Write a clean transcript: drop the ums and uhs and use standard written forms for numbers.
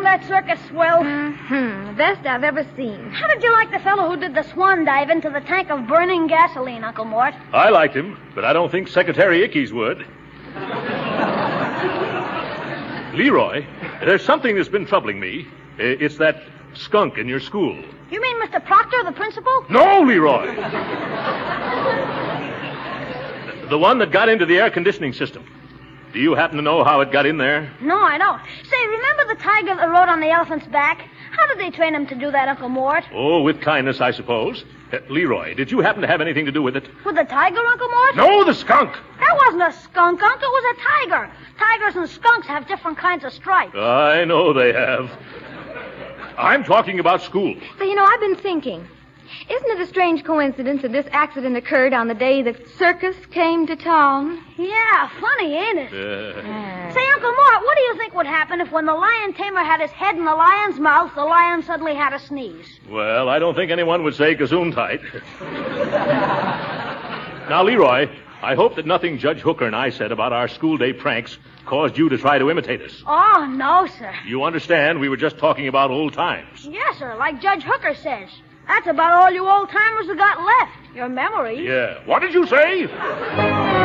that circus swell? The best I've ever seen. How did you like the fellow who did the swan dive into the tank of burning gasoline, Uncle Mort? I liked him, but I don't think Secretary Ickes would. Leroy, there's something that's been troubling me. It's that skunk in your school. You mean Mr. Proctor, the principal? No, Leroy! The one that got into the air conditioning system. Do you happen to know how it got in there? No, I don't. Say, remember the tiger that rode on the elephant's back? How did they train him to do that, Uncle Mort? Oh, with kindness, I suppose. Leroy, did you happen to have anything to do with it? With the tiger, Uncle Mort? No, the skunk. That wasn't a skunk, Uncle. It was a tiger. Tigers and skunks have different kinds of stripes. I know they have. I'm talking about school. So, I've been thinking. Isn't it a strange coincidence that this accident occurred on the day the circus came to town? Yeah, funny, ain't it? Say, Uncle Mort, what do you think would happen if when the lion tamer had his head in the lion's mouth, the lion suddenly had a sneeze? Well, I don't think anyone would say gesundheit. Now, Leroy, I hope that nothing Judge Hooker and I said about our school day pranks caused you to try to imitate us. Oh, no, sir. You understand we were just talking about old times. Yes, sir, like Judge Hooker says. That's about all you old-timers have got left. Your memories. Yeah. What did you say?